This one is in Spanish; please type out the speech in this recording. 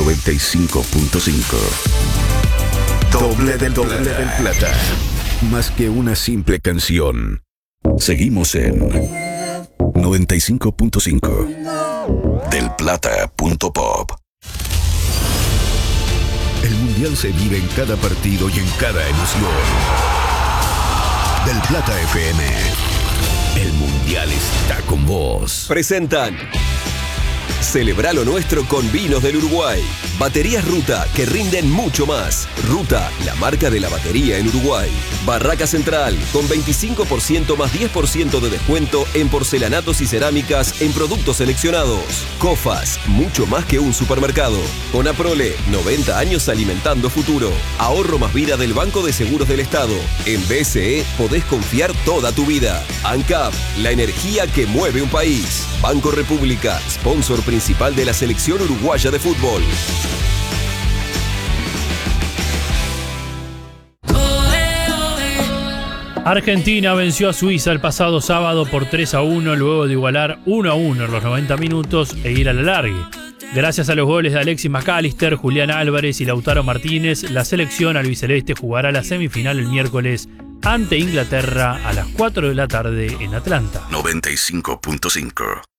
95.5. Doble del Plata. Más que una simple canción. Seguimos en 95.5. Delplata.pop. El mundial se vive en cada partido y en cada emoción. Del Plata FM. El mundial está con vos. Presentan Celebra lo nuestro con vinos del Uruguay. Baterías Ruta, que rinden mucho más. Ruta, la marca de la batería en Uruguay. Barraca Central, con 25% más 10% de descuento en porcelanatos y cerámicas en productos seleccionados. Cofas, mucho más que un supermercado. Conaprole, 90 años alimentando futuro. Ahorro más vida del Banco de Seguros del Estado. En BCE podés confiar toda tu vida. ANCAP, la energía que mueve un país. Banco República, sponsor principal de la selección uruguaya de fútbol. Argentina venció a Suiza el pasado sábado por 3-1 luego de igualar 1-1 en los 90 minutos e ir a la largue. Gracias a los goles de Alexis McAllister, Julián Álvarez y Lautaro Martínez, la selección albiceleste jugará la semifinal el miércoles ante Inglaterra a las 4 de la tarde en Atlanta. 95.5.